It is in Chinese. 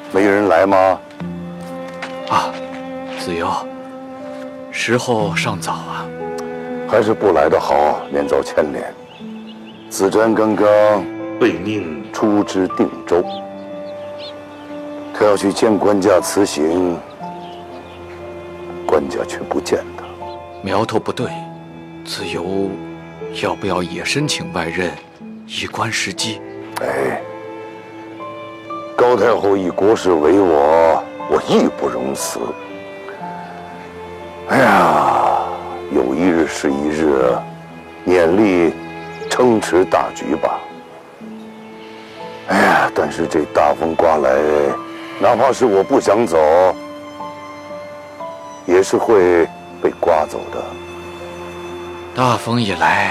没人来吗？ 啊，子由，时候尚早啊。 还是不来的好，免遭牵连。子瞻刚刚被命出知定州，他要去见官家辞行，官家却不见他。 苗头不对，子由要不要也申请外任，以观时机？ 哎，高太后以国事为我，我义不容辞。哎呀，有一日是一日，勉力撑持大局吧。哎呀，但是这大风刮来，哪怕是我不想走，也是会被刮走的。 大风一来，